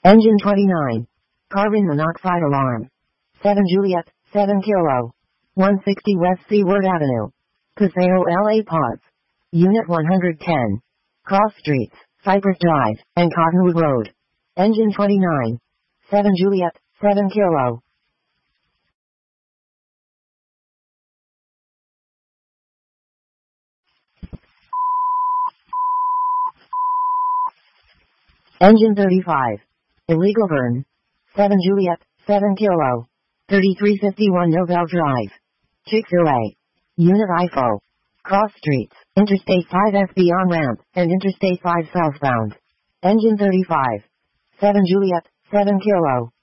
Engine 29. Carbon monoxide alarm. 7 Juliet, 7 Kilo. 160 West Seaward Avenue. Paseo LA Paz. Unit 110. Cross Streets, Cypress Drive, and Cottonwood Road. Engine 29. 7 Juliet, 7 Kilo. Engine 35. Illegal burn. 7 Juliet, 7 Kilo. 3351 Nobel Drive. Chick-fil-A. Unit IFO. Cross Streets, Interstate 5 FB on-ramp, and Interstate 5 southbound. Engine 35. 7 Juliet, 7 Kilo.